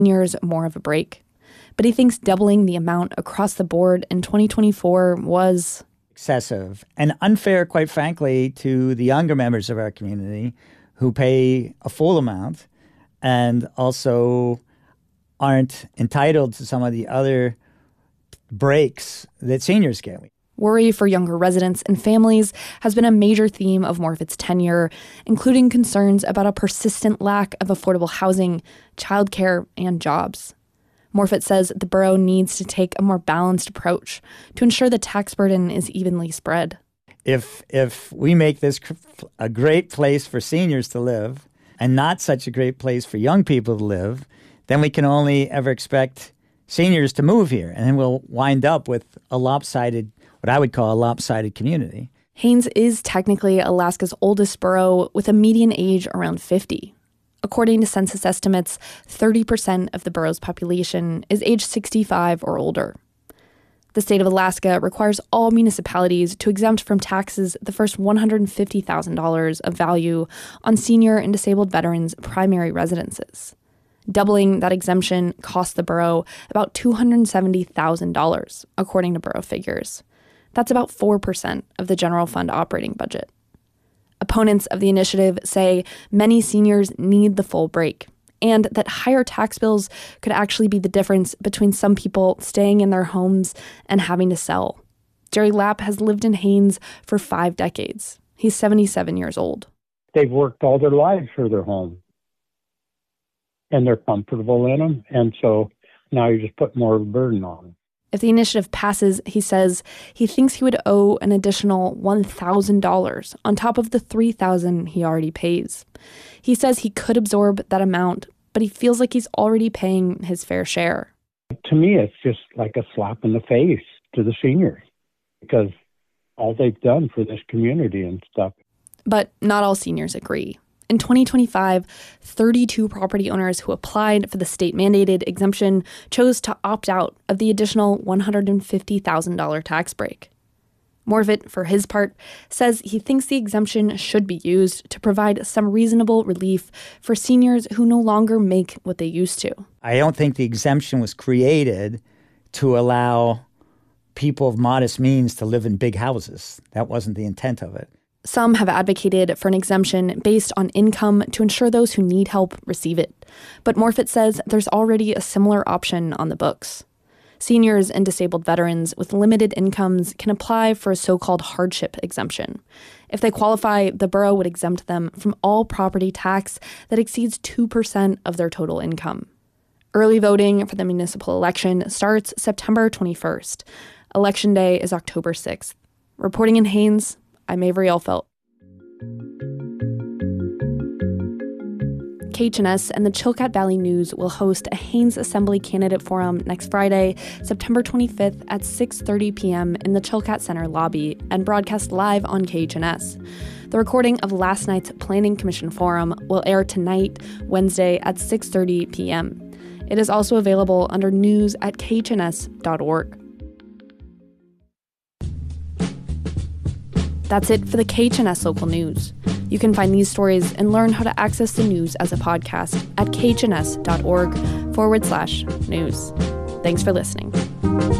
Years more of a break. But he thinks doubling the amount across the board in 2024 was excessive and unfair, quite frankly, to the younger members of our community who pay a full amount and also aren't entitled to some of the other breaks that seniors get. Worry for younger residents and families has been a major theme of Morfitt's tenure, including concerns about a persistent lack of affordable housing, childcare, and jobs. Morfitt says the borough needs to take a more balanced approach to ensure the tax burden is evenly spread. If we make this a great place for seniors to live and not such a great place for young people to live, then we can only ever expect seniors to move here. And then we'll wind up with what I would call a lopsided community. Haines is technically Alaska's oldest borough with a median age around 50. According to census estimates, 30% of the borough's population is age 65 or older. The state of Alaska requires all municipalities to exempt from taxes the first $150,000 of value on senior and disabled veterans' primary residences. Doubling that exemption cost the borough about $270,000, according to borough figures. That's about 4% of the general fund operating budget. Opponents of the initiative say many seniors need the full break, and that higher tax bills could actually be the difference between some people staying in their homes and having to sell. Jerry Lapp has lived in Haines for 5 decades. He's 77 years old. They've worked all their lives for their home, and they're comfortable in them, and so now you just put more of a burden on them. If the initiative passes, he says he thinks he would owe an additional $1,000 on top of the $3,000 he already pays. He says he could absorb that amount, but he feels like he's already paying his fair share. To me, it's just like a slap in the face to the seniors because all they've done for this community and stuff. But not all seniors agree. In 2025, 32 property owners who applied for the state-mandated exemption chose to opt out of the additional $150,000 tax break. Morfitt, for his part, says he thinks the exemption should be used to provide some reasonable relief for seniors who no longer make what they used to. I don't think the exemption was created to allow people of modest means to live in big houses. That wasn't the intent of it. Some have advocated for an exemption based on income to ensure those who need help receive it. But Morfitt says there's already a similar option on the books. Seniors and disabled veterans with limited incomes can apply for a so-called hardship exemption. If they qualify, the borough would exempt them from all property tax that exceeds 2% of their total income. Early voting for the municipal election starts September 21st. Election day is October 6th. Reporting in Haines, I'm Avery Elfelt. KHNS and the Chilkat Valley News will host a Haines Assembly Candidate Forum next Friday, September 25th at 6:30 p.m. in the Chilkat Center lobby and broadcast live on KHNS. The recording of last night's Planning Commission Forum will air tonight, Wednesday at 6:30 p.m. It is also available under news at khns.org. That's it for the KHNS Local News. You can find these stories and learn how to access the news as a podcast at khns.org/news. Thanks for listening.